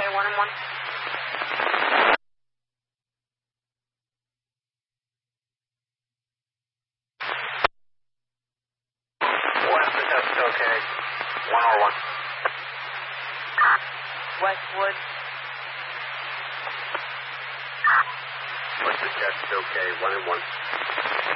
1 and 1. West, that's okay. 101. Westwood. West, that's okay. 1 and 1.